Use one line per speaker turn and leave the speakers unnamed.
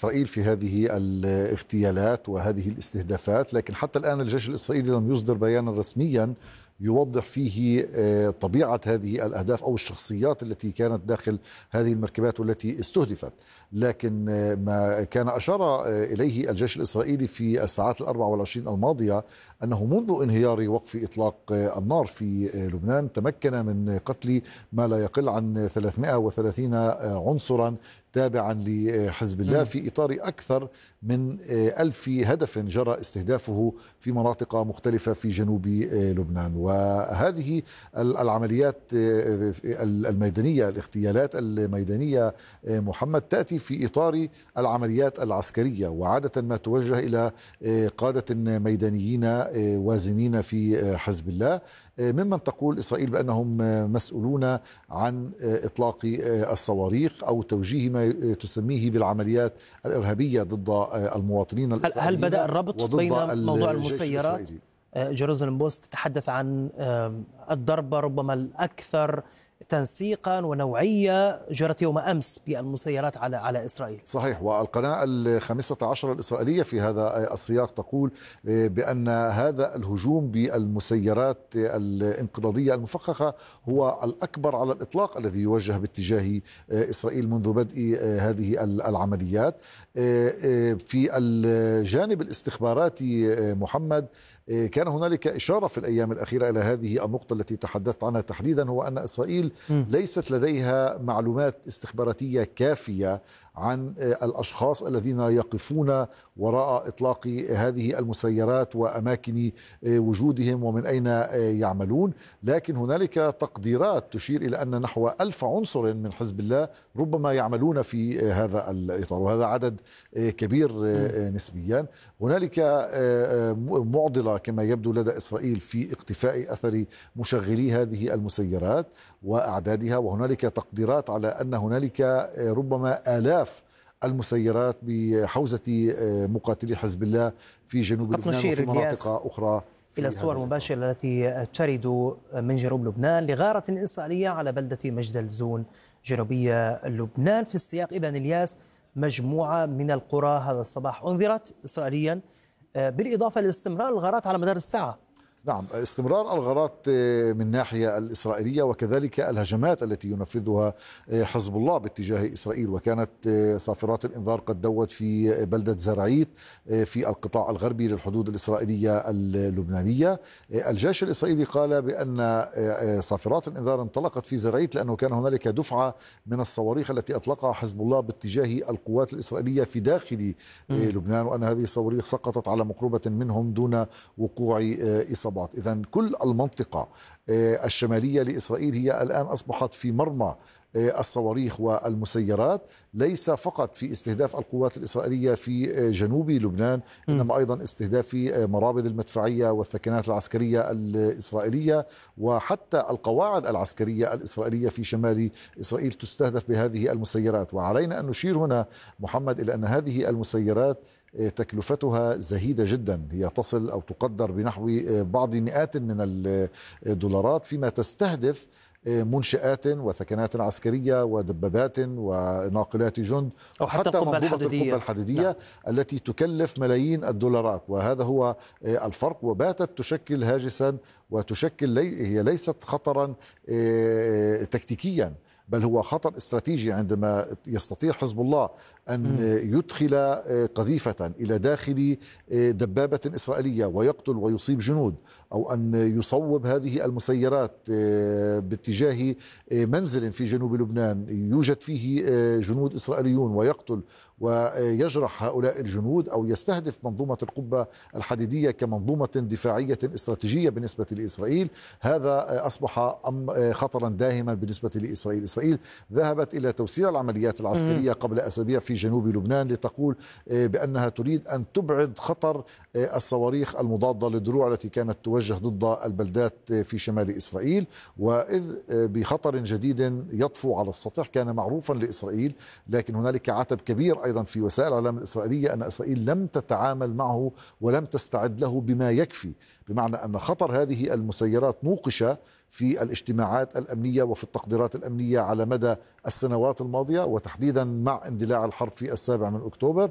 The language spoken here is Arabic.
إسرائيل في هذه الاغتيالات وهذه الاستهدافات، لكن حتى الآن الجيش الإسرائيلي لم يصدر بيانا رسميا يوضح فيه طبيعة هذه الأهداف أو الشخصيات التي كانت داخل هذه المركبات والتي استهدفت. لكن ما كان أشار إليه الجيش الإسرائيلي في الساعات 24 الماضية أنه منذ انهيار وقف إطلاق النار في لبنان تمكن من قتل ما لا يقل عن 330 عنصرا تابعا لحزب الله في إطار أكثر من 1000 هدف جرى استهدافه في مناطق مختلفة في جنوب لبنان. وهذه العمليات الميدانية، الاغتيالات الميدانية محمد، تأتي في إطار العمليات العسكرية، وعادة ما توجه إلى قادة ميدانيين وازنين في حزب الله، ممن تقول إسرائيل بأنهم مسؤولون عن إطلاق الصواريخ أو توجيه ما تسميه بالعمليات الإرهابية ضد المواطنين الإسرائيليين.
هل بدأ الربط بين موضوع المسيرات؟ جيروزاليم بوست تتحدث عن الضربة ربما الأكثر تنسيقا ونوعية جرت يوم أمس بالمسيرات على إسرائيل.
صحيح، والقناة ال15 الإسرائيلية في هذا السياق تقول بأن هذا الهجوم بالمسيرات الانقضاضية المفخخة هو الأكبر على الإطلاق الذي يوجه باتجاه إسرائيل منذ بدء هذه العمليات. في الجانب الاستخباراتي محمد، كان هنالك إشارة في الأيام الأخيرة إلى هذه النقطة التي تحدثت عنها تحديدا، هو أن إسرائيل ليست لديها معلومات استخباراتية كافية عن الأشخاص الذين يقفون وراء إطلاق هذه المسيرات وأماكن وجودهم ومن أين يعملون. لكن هنالك تقديرات تشير إلى أن نحو 1000 عنصر من حزب الله ربما يعملون في هذا الإطار، وهذا عدد كبير نسبيا. هنالك معضلة كما يبدو لدى إسرائيل في اقتفاء أثر مشغلي هذه المسيرات وأعدادها، وهنالك تقديرات على أن هنالك ربما آلاف المسيرات بحوزة مقاتلي حزب الله في جنوب لبنان وفي مناطق أخرى.
إلى الصور المباشرة التي ترد من جنوب لبنان لغارة إسرائيلية على بلدة مجدل-زون جنوبية لبنان. في السياق إذن إلياس، مجموعة من القرى هذا الصباح أنذرت إسرائيليا بالإضافة لاستمرار الغارات على مدار الساعة.
نعم، استمرار الغارات من الناحية الإسرائيلية وكذلك الهجمات التي ينفذها حزب الله باتجاه إسرائيل. وكانت صافرات الإنذار قد دوت في بلدة زرعيت في القطاع الغربي للحدود الإسرائيلية اللبنانية. الجيش الإسرائيلي قال بأن صافرات الإنذار انطلقت في زرعيت لأنه كان هنالك دفعة من الصواريخ التي أطلقها حزب الله باتجاه القوات الإسرائيلية في داخل لبنان، وأن هذه الصواريخ سقطت على مقربة منهم دون وقوع إصابات. إذن كل المنطقة الشمالية لإسرائيل هي الآن أصبحت في مرمى الصواريخ والمسيرات، ليس فقط في استهداف القوات الإسرائيلية في جنوب لبنان، إنما أيضا استهداف مرابط المدفعية والثكنات العسكرية الإسرائيلية، وحتى القواعد العسكرية الإسرائيلية في شمال إسرائيل تستهدف بهذه المسيرات. وعلينا أن نشير هنا محمد إلى أن هذه المسيرات تكلفتها زهيدة جدا، هي تصل أو تقدر بنحو بعض مئات من الدولارات، فيما تستهدف منشآت وثكنات عسكرية ودبابات وناقلات جند
وحتى
منظومة القبة الحديدية. نعم. التي تكلف ملايين الدولارات، وهذا هو الفرق. وباتت تشكل هاجسا وتشكل هي ليست خطرا تكتيكيا، بل هو خطر استراتيجي عندما يستطيع حزب الله أن يدخل قذيفة إلى داخل دبابة إسرائيلية ويقتل ويصيب جنود، أو أن يصوب هذه المسيرات باتجاه منزل في جنوب لبنان يوجد فيه جنود إسرائيليون ويقتل ويجرح هؤلاء الجنود، أو يستهدف منظومة القبة الحديدية كمنظومة دفاعية استراتيجية بالنسبة لإسرائيل. هذا أصبح خطرا داهما بالنسبة لإسرائيل. إسرائيل ذهبت إلى توسيع العمليات العسكرية قبل أسابيع في جنوب لبنان لتقول بأنها تريد أن تبعد خطر الصواريخ المضادة للدروع التي كانت توجه ضد البلدات في شمال إسرائيل. وإذ بخطر جديد يطفو على السطح كان معروفا لإسرائيل، لكن هنالك عتب كبير أيضا في وسائل الإعلام الإسرائيلية أن إسرائيل لم تتعامل معه ولم تستعد له بما يكفي، بمعنى أن خطر هذه المسيرات نوقش في الاجتماعات الأمنية وفي التقديرات الأمنية على مدى السنوات الماضية، وتحديدا مع اندلاع الحرب في 7 أكتوبر.